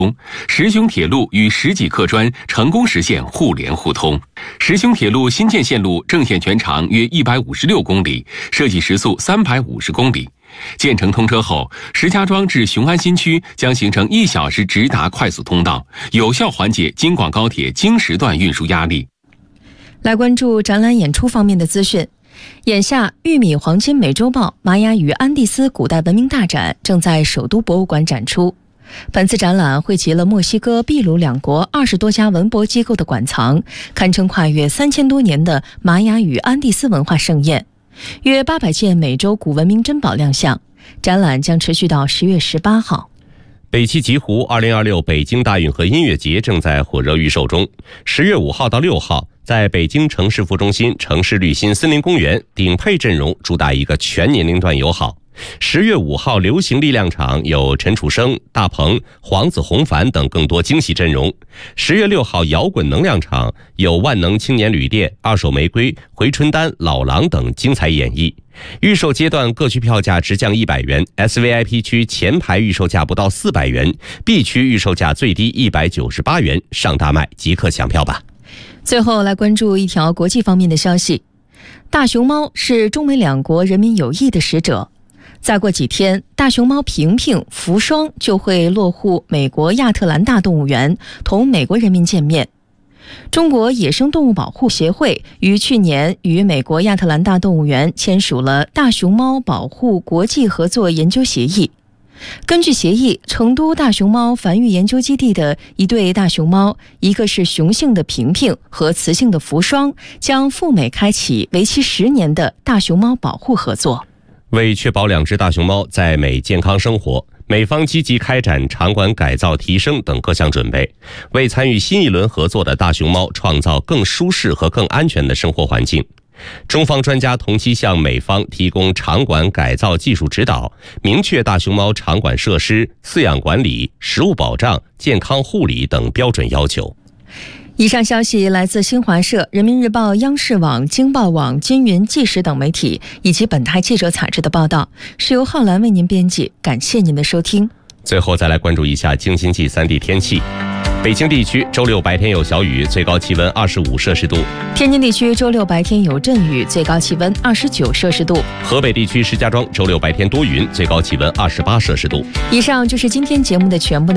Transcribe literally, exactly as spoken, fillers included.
石雄铁路与石脊客专成功实现互联互通。石雄铁路新建线路正线全长约一百五十六公里，设计时速三百五十公里。建成通车后，石家庄至雄安新区将形成一小时直达快速通道，有效缓解京广高铁京石段运输压力。 来关注展览演出方面的资讯。眼下，玉米黄金美洲豹玛雅与安第斯古代文明大展正在首都博物馆展出。本次展览汇集了墨西哥、秘鲁两国二十多家文博机构的馆藏，堪称跨越三千多年的玛雅与安第斯文化盛宴。约八百件美洲古文明珍宝亮相，展览将持续到十月十八号。 北汽极狐二零二六北京大运河音乐节正在火热预售中，十月五号到六号，在北京城市服中心城市绿心森林公园，顶配阵容主打一个全年龄段友好。十月五号流行力量场有陈楚生、大鹏、黄子弘凡等更多惊喜阵容。十月六号摇滚能量场有万能青年旅店、二手玫瑰、回春丹、老狼等精彩演绎。预售阶段各区票价直降一百元 ，S V I P 区前排预售价不到四百元 ，B 区预售价最低一百九十八元，上大麦即刻抢票吧。 最后来关注一条国际方面的消息：大熊猫是中美两国人民友谊的使者。再过几天，大熊猫平平、福双就会落户美国亚特兰大动物园，同美国人民见面。中国野生动物保护协会于去年与美国亚特兰大动物园签署了大熊猫保护国际合作研究协议。根据协议，成都大熊猫繁育研究基地的一对大熊猫，一个是雄性的平平和雌性的福双，将赴美开启为期十年的大熊猫保护合作。 为确保两只大熊猫在美健康生活，美方积极开展场馆改造提升等各项准备，为参与新一轮合作的大熊猫创造更舒适和更安全的生活环境。中方专家同期向美方提供场馆改造技术指导，明确大熊猫场馆设施、饲养管理、食物保障、健康护理等标准要求。 以上消息来自新华社、人民日报、央视网、京报网、金云纪实等媒体，以及本台记者采制的报道，是由浩然为您编辑。感谢您的收听。 最后再来关注一下京津冀三地天气。北京地区周六白天有小雨，最高气温二十五摄氏度； 天津地区周六白天有阵雨，最高气温二十九摄氏度； 河北地区石家庄周六白天多云，最高气温二十八摄氏度。 以上就是今天节目的全部内容。